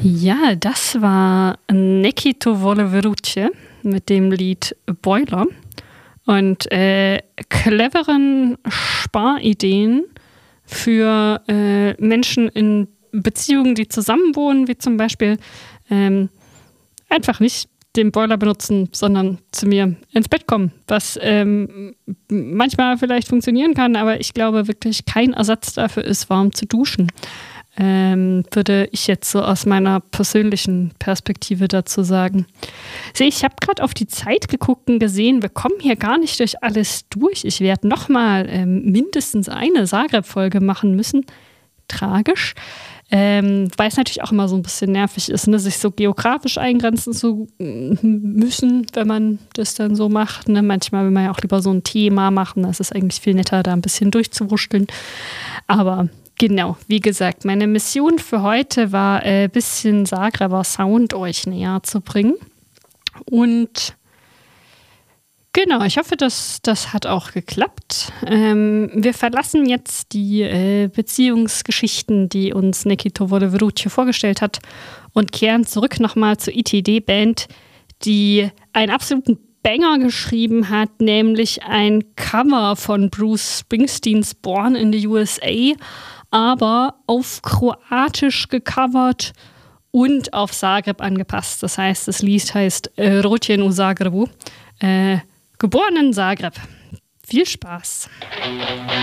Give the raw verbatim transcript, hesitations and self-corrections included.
Ja, das war Neki to vole vruće mit dem Lied Boiler und äh, cleveren Sparideen für äh, Menschen in Beziehungen, die zusammenwohnen, wie zum Beispiel ähm, einfach nicht den Boiler benutzen, sondern zu mir ins Bett kommen, was ähm, manchmal vielleicht funktionieren kann, aber ich glaube wirklich kein Ersatz dafür ist, warm zu duschen. Ähm, würde ich jetzt so aus meiner persönlichen Perspektive dazu sagen. Sehe, ich habe gerade auf die Zeit geguckt und gesehen, wir kommen hier gar nicht durch alles durch. Ich werde nochmal ähm, mindestens eine Zagreb-Folge machen müssen. Tragisch. Ähm, weil es natürlich auch immer so ein bisschen nervig ist, ne, sich so geografisch eingrenzen zu müssen, wenn man das dann so macht. Ne? Manchmal will man ja auch lieber so ein Thema machen. Das ist eigentlich viel netter, da ein bisschen durchzuwurschteln. Aber genau, wie gesagt, meine Mission für heute war, ein äh, bisschen Zagreber Sound euch näher zu bringen. Und genau, ich hoffe, dass das hat auch geklappt. Ähm, wir verlassen jetzt die äh, Beziehungsgeschichten, die uns Neki to vole vruće vorgestellt hat, und kehren zurück nochmal zur I T D-Band, die einen absoluten Banger geschrieben hat, nämlich ein Cover von Bruce Springsteens Born in the U S A, aber auf Kroatisch gecovert und auf Zagreb angepasst. Das heißt, das Lied heißt äh, Rođen u Zagrebu, äh, geboren in Zagreb. Viel Spaß!